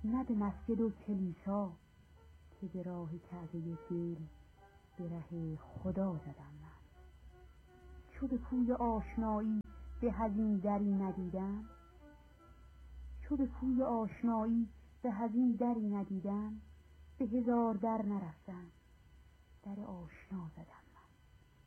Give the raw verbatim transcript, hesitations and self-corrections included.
نه به مسجد و کلیسا که به راه کعبه دل به ره خدا زدم من. چو به کوی آشنایی به هزین دری ندیدم، چو به کوی آشنایی به هزین دری ندیدم، به هزار در نرفتم در آشنا زدم.